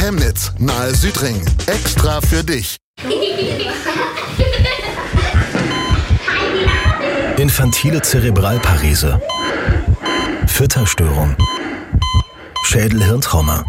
Chemnitz, nahe Südring. Extra für dich. Infantile Zerebralparese, Fütterstörung, Schädel-Hirntrauma.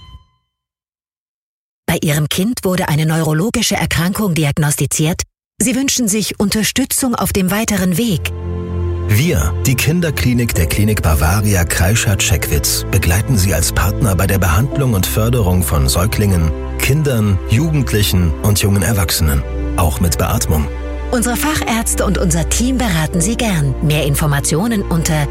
Bei Ihrem Kind wurde eine neurologische Erkrankung diagnostiziert. Sie wünschen sich Unterstützung auf dem weiteren Weg. Wir, die Kinderklinik der Klinik Bavaria Kreischer-Checkwitz, begleiten Sie als Partner bei der Behandlung und Förderung von Säuglingen, Kindern, Jugendlichen und jungen Erwachsenen, auch mit Beatmung. Unsere Fachärzte und unser Team beraten Sie gern. Mehr Informationen unter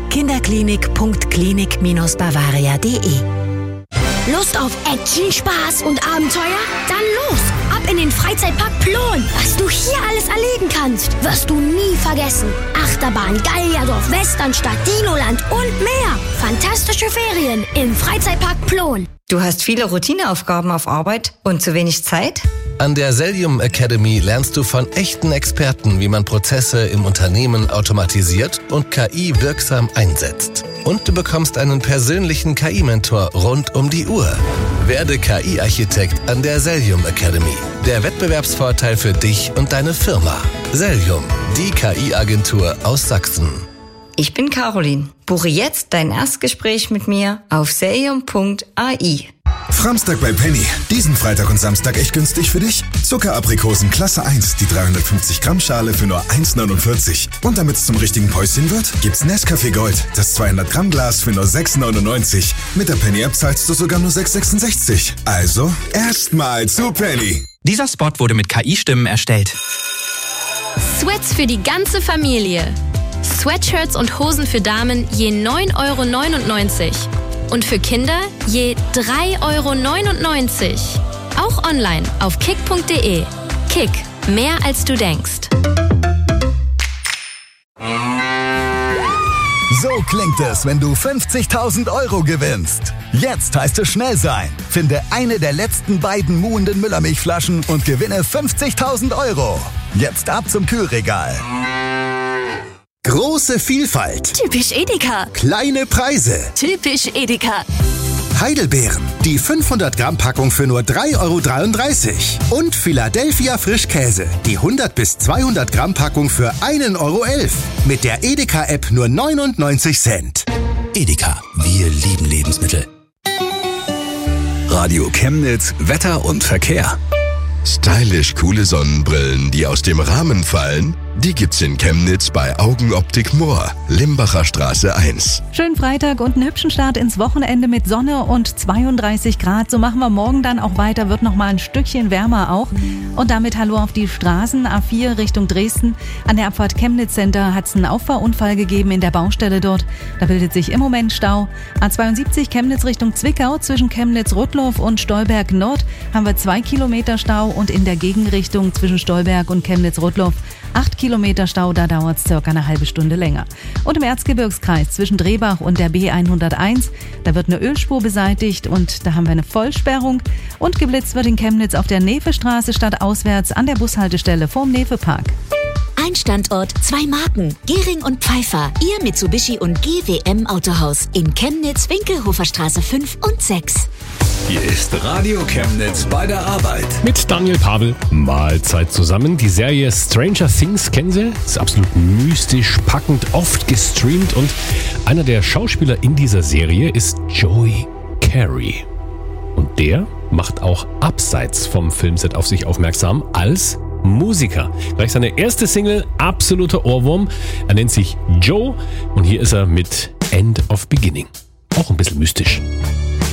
kinderklinik.klinik-bavaria.de. Lust auf Action, Spaß und Abenteuer? Dann los! Ab in den Freizeitpark Plon! Was du hier alles erleben kannst, wirst du nie vergessen. Achterbahn, Gallierdorf, Westernstadt, Dinoland und mehr. Fantastische Ferien im Freizeitpark Plon. Du hast viele Routineaufgaben auf Arbeit und zu wenig Zeit? An der Sellium Academy lernst du von echten Experten, wie man Prozesse im Unternehmen automatisiert und KI wirksam einsetzt. Und du bekommst einen persönlichen KI-Mentor rund um die Uhr. Werde KI-Architekt an der Sellium Academy. Der Wettbewerbsvorteil für dich und deine Firma. Sellium, die KI-Agentur aus Sachsen. Ich bin Caroline. Buche jetzt dein Erstgespräch mit mir auf sellium.ai. Framstag bei Penny. Diesen Freitag und Samstag echt günstig für dich. Zuckeraprikosen Klasse 1, die 350 Gramm Schale für nur 1,49. Und damit es zum richtigen Päuschen wird, gibt's Nescafé Gold, das 200 Gramm Glas für nur 6,99. Mit der Penny App zahlst du sogar nur 6,66. Also erstmal zu Penny. Dieser Spot wurde mit KI-Stimmen erstellt. Sweats für die ganze Familie. Sweatshirts und Hosen für Damen je 9,99 € und für Kinder je 3,99 €. Auch online auf kick.de. Kick, mehr als du denkst. So klingt es, wenn du 50.000 € gewinnst. Jetzt heißt es schnell sein. Finde eine der letzten beiden muhenden Müllermilchflaschen und gewinne 50.000 €. Jetzt ab zum Kühlregal. Große Vielfalt. Typisch Edeka. Kleine Preise. Typisch Edeka. Heidelbeeren. Die 500 Gramm Packung für nur 3,33 €. Und Philadelphia Frischkäse. Die 100 bis 200 Gramm Packung für 1,11 €. Mit der Edeka-App nur 99 Cent. Edeka, wir lieben Lebensmittel. Radio Chemnitz, Wetter und Verkehr. Stylisch coole Sonnenbrillen, die aus dem Rahmen fallen, die gibt's in Chemnitz bei Augenoptik Mohr, Limbacher Straße 1. Schönen Freitag und einen hübschen Start ins Wochenende mit Sonne und 32 Grad. So machen wir morgen dann auch weiter, wird noch mal ein Stückchen wärmer auch. Und damit hallo auf die Straßen. A4 Richtung Dresden. An der Abfahrt Chemnitz Center hat es einen Auffahrunfall gegeben in der Baustelle dort. Da bildet sich im Moment Stau. A72 Chemnitz Richtung Zwickau zwischen Chemnitz-Rüttlow und Stolberg Nord haben wir 2 Kilometer Stau und in der Gegenrichtung zwischen Stolberg und Chemnitz-Rüttlow 8 Kilometer Stau, da dauert es circa eine halbe Stunde länger. Und im Erzgebirgskreis zwischen Drehbach und der B101, da wird eine Ölspur beseitigt und da haben wir eine Vollsperrung. Und geblitzt wird in Chemnitz auf der Nefestraße stadtauswärts an der Bushaltestelle vorm Nefepark. Ein Standort, 2 Marken. Gehring und Pfeiffer. Ihr Mitsubishi und GWM Autohaus in Chemnitz, Winkelhoferstraße 5 und 6. Hier ist Radio Chemnitz bei der Arbeit. Mit Daniel Pavel. Mahlzeit zusammen. Die Serie Stranger Things kennen Sie? Ist absolut mystisch, packend, oft gestreamt. Und einer der Schauspieler in dieser Serie ist Joey Carey. Und der macht auch abseits vom Filmset auf sich aufmerksam als Musiker. Gleich seine erste Single, absoluter Ohrwurm. Er nennt sich Joe und hier ist er mit End of Beginning. Auch ein bisschen mystisch.